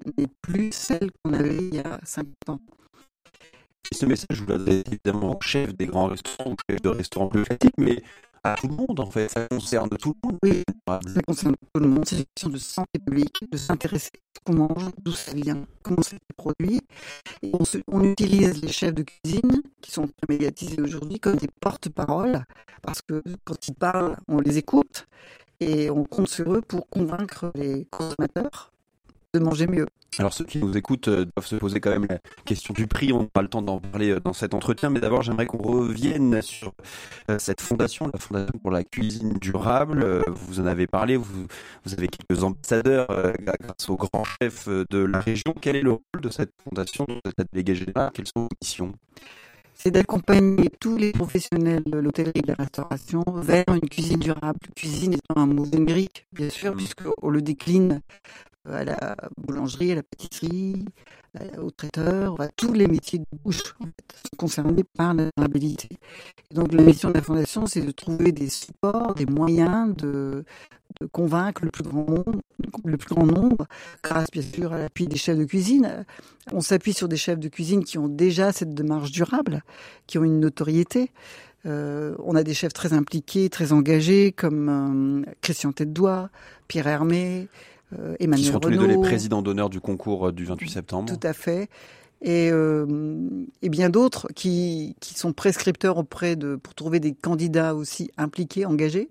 n'est plus celle qu'on avait il y a 50 ans. Et ce message, vous l'adressez évidemment aux chefs des grands restaurants, aux chefs de restaurants plus classiques, mais à tout le monde en fait, ça concerne tout le monde. Oui, ça concerne tout le monde. C'est une question de santé publique, de s'intéresser à ce qu'on mange, d'où ça vient, comment c'est produit. Et on utilise les chefs de cuisine, qui sont très médiatisés aujourd'hui, comme des porte-paroles, parce que quand ils parlent, on les écoute, et on compte sur eux pour convaincre les consommateurs de manger mieux. Alors ceux qui nous écoutent doivent se poser quand même la question du prix, on n'a pas le temps d'en parler dans cet entretien, mais d'abord j'aimerais qu'on revienne sur cette fondation, la Fondation pour la cuisine durable. Vous en avez parlé, vous avez quelques ambassadeurs grâce aux grands chefs de la région. Quel est le rôle de cette fondation, de cette déléguée générale? Quelles sont vos missions? C'est d'accompagner tous les professionnels de l'hôtellerie et de la restauration vers une cuisine durable. Cuisine étant un mot générique, bien sûr, puisqu'on le décline à la boulangerie, à la pâtisserie, au traiteur, à tous les métiers de bouche en fait, sont concernés par la durabilité. Et donc la mission de la Fondation, c'est de trouver des supports, des moyens de convaincre le plus grand nombre, grâce bien sûr à l'appui des chefs de cuisine. On s'appuie sur des chefs de cuisine qui ont déjà cette démarche durable, qui ont une notoriété. On a des chefs très impliqués, très engagés, comme Christian Tête-Doigt, Pierre Hermé, Emmanuel Renaud. Qui seront tous les deux les présidents d'honneur du concours du 28 septembre. Tout à fait. Et bien d'autres qui sont prescripteurs pour trouver des candidats aussi impliqués, engagés.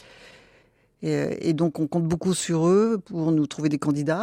Et donc on compte beaucoup sur eux pour nous trouver des candidats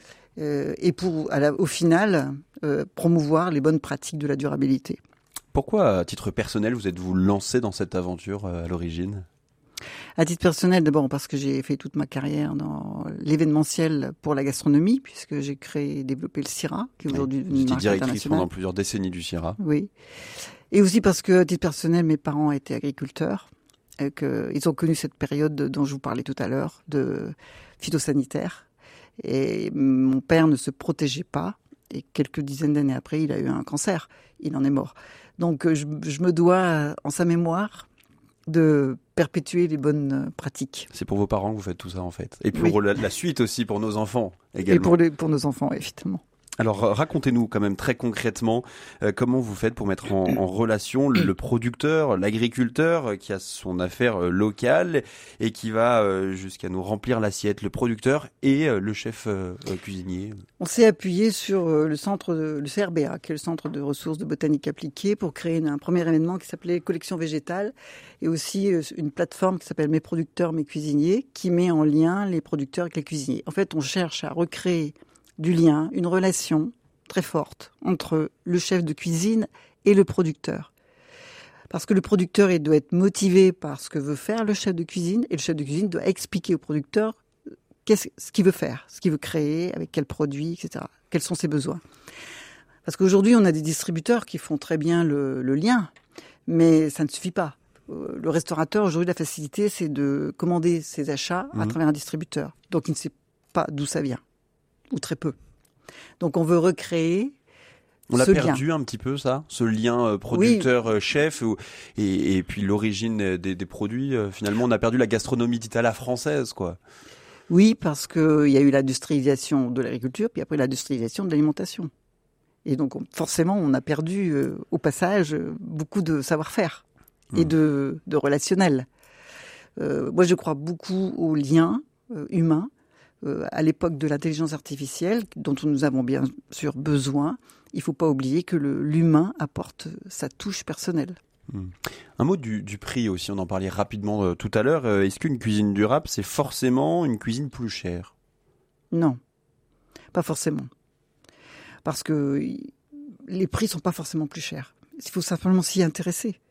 et pour au final promouvoir les bonnes pratiques de la durabilité. Pourquoi, à titre personnel, vous êtes-vous lancé dans cette aventure à l'origine ? À titre personnel, d'abord parce que j'ai fait toute ma carrière dans l'événementiel pour la gastronomie, puisque j'ai créé et développé le CIRA, qui est aujourd'hui une marque directrice internationale. pendant plusieurs décennies du CIRA. Oui. Et aussi parce que, à titre personnel, mes parents étaient agriculteurs, et qu'ils ont connu cette période dont je vous parlais tout à l'heure, de phytosanitaire. Et mon père ne se protégeait pas. Et quelques dizaines d'années après, il a eu un cancer. Il en est mort. Donc, je me dois, en sa mémoire, de perpétuer les bonnes pratiques. C'est pour vos parents que vous faites tout ça, en fait. Et pour oui. la suite aussi, pour nos enfants également. Et pour nos enfants, évidemment. Alors, racontez-nous quand même très concrètement comment vous faites pour mettre en relation le producteur, l'agriculteur qui a son affaire locale et qui va jusqu'à nous remplir l'assiette, le producteur et le chef cuisinier. On s'est appuyé sur le CRBA, qui est le Centre de ressources de botanique appliquée, pour créer un premier événement qui s'appelait Collection végétale et aussi une plateforme qui s'appelle Mes producteurs, mes cuisiniers, qui met en lien les producteurs avec les cuisiniers. En fait, on cherche à recréer du lien, une relation très forte entre le chef de cuisine et le producteur. Parce que le producteur, il doit être motivé par ce que veut faire le chef de cuisine, et le chef de cuisine doit expliquer au producteur ce qu'il veut faire, ce qu'il veut créer, avec quels produits, etc. Quels sont ses besoins. Parce qu'aujourd'hui, on a des distributeurs qui font très bien le lien, mais ça ne suffit pas. Le restaurateur, aujourd'hui, la facilité, c'est de commander ses achats à travers un distributeur. Donc, il ne sait pas d'où ça vient. Ou très peu. Donc on veut recréer on l'a perdu un petit peu ça, ce lien producteur-chef et puis l'origine des produits. Finalement, on a perdu la gastronomie dite à la française, quoi. Oui, parce qu'il y a eu l'industrialisation de l'agriculture, puis après l'industrialisation de l'alimentation. Et donc forcément, on a perdu au passage beaucoup de savoir-faire et de relationnel. Moi, je crois beaucoup aux liens humains. À l'époque de l'intelligence artificielle, dont nous avons bien sûr besoin, il ne faut pas oublier que l'humain apporte sa touche personnelle. Un mot du prix aussi, on en parlait rapidement tout à l'heure. Est-ce qu'une cuisine durable, c'est forcément une cuisine plus chère ? Non, pas forcément. Parce que les prix ne sont pas forcément plus chers. Il faut simplement s'y intéresser.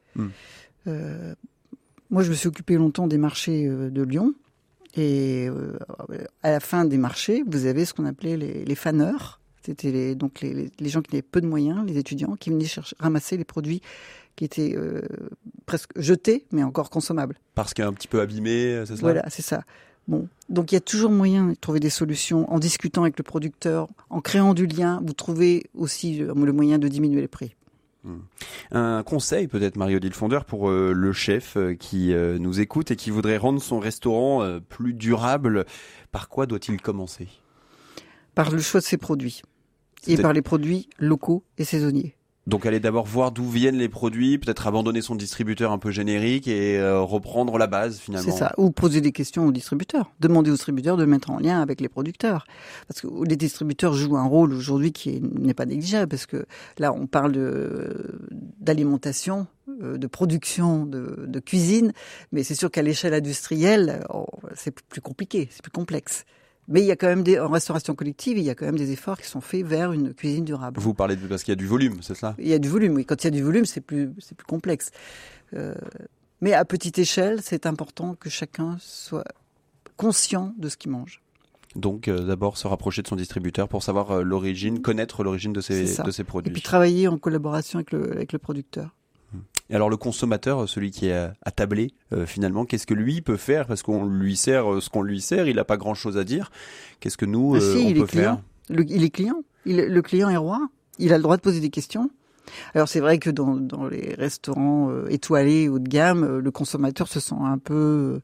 Moi, je me suis occupé longtemps des marchés de Lyon. Et à la fin des marchés, vous avez ce qu'on appelait les faneurs. C'était les gens qui avaient peu de moyens, les étudiants, qui venaient ramasser les produits qui étaient presque jetés, mais encore consommables. Parce qu'un petit peu abîmé, c'est ça ? Voilà, c'est ça. Bon, donc il y a toujours moyen de trouver des solutions en discutant avec le producteur, en créant du lien. Vous trouvez aussi le moyen de diminuer les prix. Un conseil peut-être, Marie-Odile Fondeur, pour le chef qui nous écoute et qui voudrait rendre son restaurant plus durable. Par quoi doit-il commencer ? Par le choix de ses produits. Et par les produits locaux et saisonniers. Donc aller d'abord voir d'où viennent les produits, peut-être abandonner son distributeur un peu générique et reprendre la base finalement. C'est ça, ou poser des questions aux distributeurs, demander aux distributeurs de mettre en lien avec les producteurs. Parce que les distributeurs jouent un rôle aujourd'hui qui n'est pas négligeable, parce que là on parle d'alimentation, de production, de cuisine, mais c'est sûr qu'à l'échelle industrielle, c'est plus compliqué, c'est plus complexe. Mais il y a quand même en restauration collective, il y a quand même des efforts qui sont faits vers une cuisine durable. Vous parlez parce qu'il y a du volume, c'est ça ? Il y a du volume, oui. Quand il y a du volume, c'est plus complexe. Mais à petite échelle, c'est important que chacun soit conscient de ce qu'il mange. Donc, d'abord se rapprocher de son distributeur pour savoir l'origine, connaître l'origine de ses produits. Et puis travailler en collaboration avec le producteur. Et alors le consommateur, celui qui est attablé, finalement, qu'est-ce que lui peut faire ? Parce qu'on lui sert ce qu'on lui sert, il n'a pas grand-chose à dire. Qu'est-ce que nous, on peut faire ? Il est client. Le client est roi. Il a le droit de poser des questions. Alors c'est vrai que dans les restaurants étoilés, haut de gamme, le consommateur se sent un peu,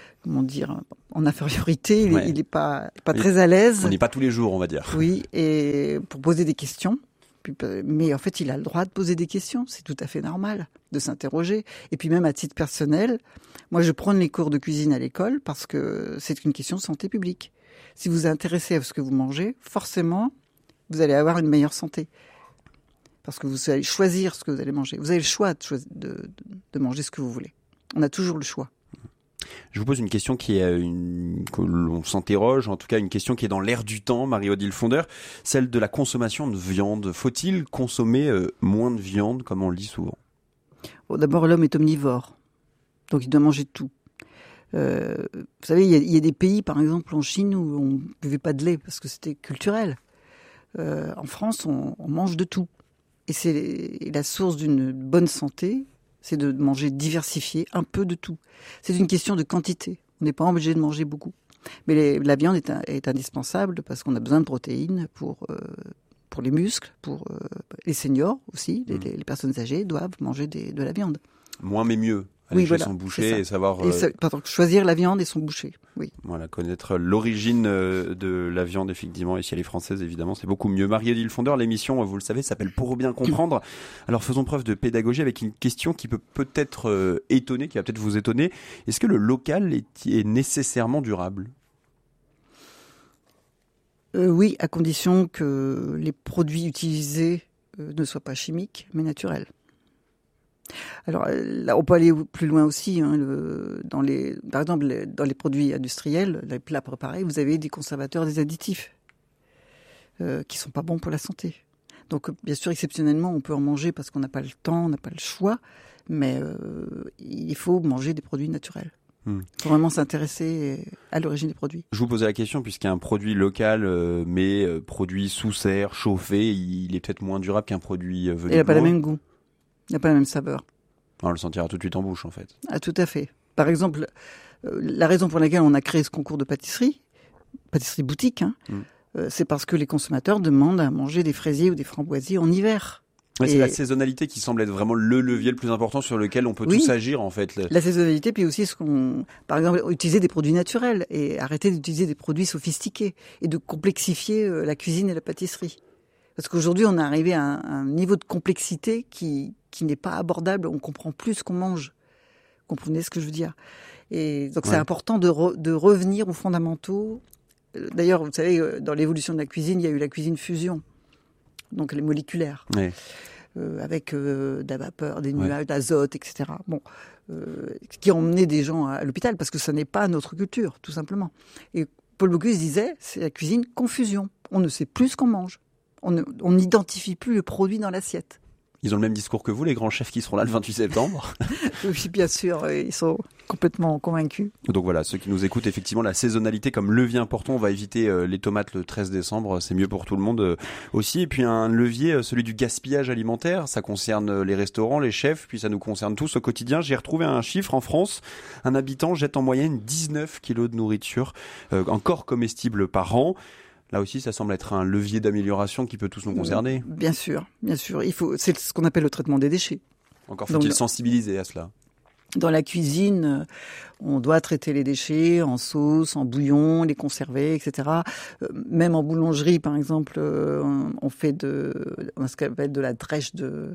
en infériorité. Il n'est pas très à l'aise. On n'est pas tous les jours, on va dire. Oui, et pour poser des questions. Mais en fait, il a le droit de poser des questions. C'est tout à fait normal de s'interroger. Et puis même à titre personnel, moi je prône les cours de cuisine à l'école parce que c'est une question de santé publique. Si vous vous intéressez à ce que vous mangez, forcément, vous allez avoir une meilleure santé. Parce que vous allez choisir ce que vous allez manger. Vous avez le choix de manger ce que vous voulez. On a toujours le choix. Je vous pose une question que l'on s'interroge, en tout cas une question qui est dans l'air du temps, Marie-Odile Fondeur, celle de la consommation de viande. Faut-il consommer moins de viande, comme on le dit souvent ? Bon, d'abord, l'homme est omnivore, donc il doit manger de tout. Vous savez, il y a des pays, par exemple en Chine, où on ne buvait pas de lait parce que c'était culturel. En France, on mange de tout. Et c'est la source d'une bonne santé, c'est de manger diversifié, un peu de tout. C'est une question de quantité. On n'est pas obligé de manger beaucoup. Mais la viande est indispensable parce qu'on a besoin de protéines pour les muscles, pour les seniors aussi. Les personnes âgées doivent manger de la viande. Moins mais mieux. Aller chez son boucher et savoir... choisir la viande et son boucher, oui. Voilà, connaître l'origine de la viande, effectivement, et si elle est française, évidemment, c'est beaucoup mieux. Marie-Odile Fondeur, l'émission, vous le savez, s'appelle Pour bien comprendre. Alors faisons preuve de pédagogie avec une question qui peut-être étonner, qui va peut-être vous étonner. Est-ce que le local est nécessairement durable ? Oui, à condition que les produits utilisés ne soient pas chimiques, mais naturels. Alors là, on peut aller plus loin aussi. Par exemple, dans les produits industriels, les plats préparés, vous avez des conservateurs, des additifs qui sont pas bons pour la santé. Donc, bien sûr, exceptionnellement, on peut en manger parce qu'on n'a pas le temps, on n'a pas le choix, mais il faut manger des produits naturels. Il faut vraiment s'intéresser à l'origine des produits. Je vous posais la question, puisqu'un produit local, mais produit sous serre, chauffé, il est peut-être moins durable qu'un produit venu de loin. Il n'a pas le même goût. Il n'a pas la même saveur. On le sentira tout de suite en bouche, en fait. Ah, tout à fait. Par exemple, la raison pour laquelle on a créé ce concours de pâtisserie boutique, c'est parce que les consommateurs demandent à manger des fraisiers ou des framboisiers en hiver. Ouais, c'est la saisonnalité qui semble être vraiment le levier le plus important sur lequel on peut tous agir, en fait. La saisonnalité, puis aussi par exemple, utiliser des produits naturels et arrêter d'utiliser des produits sophistiqués et de complexifier la cuisine et la pâtisserie. Parce qu'aujourd'hui, on est arrivé à un niveau de complexité qui n'est pas abordable. On comprend plus ce qu'on mange. Vous comprenez ce que je veux dire ? Et donc, c'est important de revenir aux fondamentaux. D'ailleurs, vous savez, dans l'évolution de la cuisine, il y a eu la cuisine fusion. Donc, les moléculaires. Oui. Avec de la vapeur, des nuages, d'azote, etc. Bon, qui ont emmené des gens à l'hôpital parce que ça n'est pas notre culture, tout simplement. Et Paul Bocuse disait, c'est la cuisine confusion. On ne sait plus ce qu'on mange. On n'identifie plus le produit dans l'assiette. Ils ont le même discours que vous, les grands chefs qui seront là le 28 septembre. Oui, bien sûr, ils sont complètement convaincus. Donc voilà, ceux qui nous écoutent, effectivement, la saisonnalité comme levier important. On va éviter les tomates le 13 décembre, c'est mieux pour tout le monde aussi. Et puis un levier, celui du gaspillage alimentaire, ça concerne les restaurants, les chefs, puis ça nous concerne tous au quotidien. J'ai retrouvé un chiffre en France, un habitant jette en moyenne 19 kilos de nourriture, encore comestible par an. Là aussi, ça semble être un levier d'amélioration qui peut tous nous concerner. Bien sûr, bien sûr. C'est ce qu'on appelle le traitement des déchets. Encore faut-il sensibiliser à cela. Dans la cuisine, on doit traiter les déchets en sauce, en bouillon, les conserver, etc. Même en boulangerie, par exemple, on fait ce qu'on appelle de la drèche de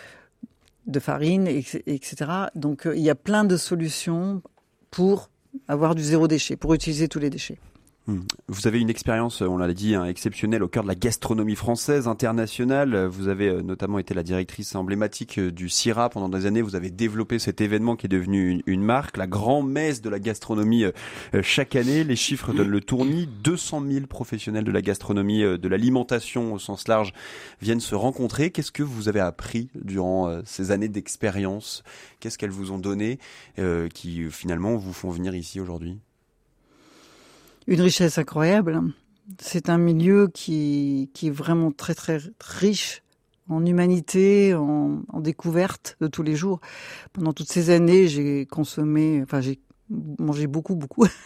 farine, etc. Donc, il y a plein de solutions pour avoir du zéro déchet, pour utiliser tous les déchets. Vous avez une expérience, on l'a dit, exceptionnelle au cœur de la gastronomie française, internationale. Vous avez notamment été la directrice emblématique du CIRA pendant des années. Vous avez développé cet événement qui est devenu une marque, la grand-messe de la gastronomie chaque année. Les chiffres donnent le tournis. 200 000 professionnels de la gastronomie, de l'alimentation au sens large, viennent se rencontrer. Qu'est-ce que vous avez appris durant ces années d'expérience ? Qu'est-ce qu'elles vous ont donné qui finalement vous font venir ici aujourd'hui ? Une richesse incroyable. C'est un milieu qui est vraiment très très riche en humanité, en découverte de tous les jours. Pendant toutes ces années, j'ai mangé beaucoup.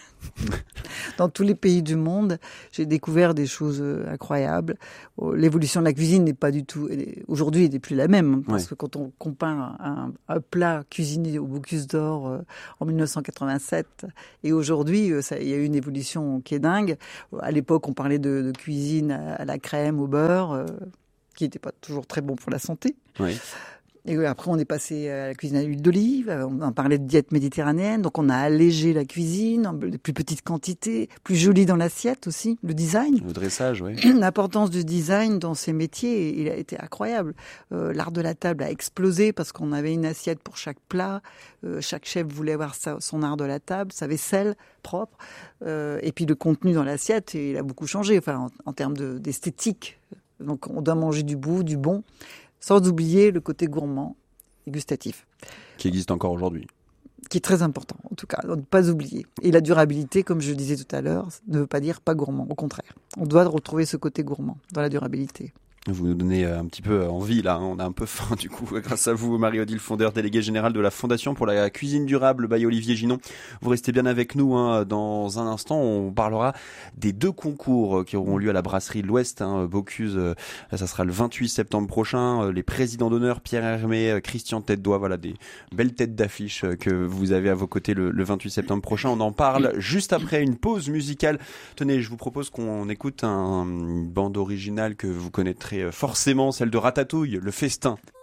Dans tous les pays du monde, j'ai découvert des choses incroyables. L'évolution de la cuisine n'est pas du tout, aujourd'hui, n'est plus la même. Parce que quand on compare un plat cuisiné au Bocuse d'Or en 1987 et aujourd'hui, il y a eu une évolution qui est dingue. À l'époque, on parlait de cuisine à la crème, au beurre, qui n'était pas toujours très bon pour la santé. Oui. Et après, on est passé à la cuisine à l'huile d'olive. On a parlé de diète méditerranéenne. Donc, on a allégé la cuisine, en plus petites quantités, plus jolie dans l'assiette aussi. Le design. Le dressage, oui. L'importance du design dans ces métiers, il a été incroyable. L'art de la table a explosé parce qu'on avait une assiette pour chaque plat. Chaque chef voulait avoir son art de la table, sa vaisselle propre. Et puis, le contenu dans l'assiette, il a beaucoup changé. Enfin, en termes d'esthétique. Donc, on doit manger du bon. Sans oublier le côté gourmand et gustatif. Qui existe encore aujourd'hui. Qui est très important, en tout cas, ne pas oublier. Et la durabilité, comme je le disais tout à l'heure, ne veut pas dire pas gourmand, au contraire. On doit retrouver ce côté gourmand dans la durabilité. Vous nous donnez un petit peu envie là, on a un peu faim du coup grâce à vous Marie-Odile Fonder, déléguée générale de la Fondation pour la cuisine durable by Olivier Ginon. Vous restez bien avec nous dans un instant, on parlera des 2 concours qui auront lieu à la brasserie de l'Ouest, Bocuse, ça sera le 28 septembre prochain, les présidents d'honneur Pierre Hermé, Christian Tête-Doigt, voilà des belles têtes d'affiche que vous avez à vos côtés le 28 septembre prochain. On en parle juste après une pause musicale. Tenez, je vous propose qu'on écoute une bande originale que vous connaîtrez forcément, celle de Ratatouille, Le Festin.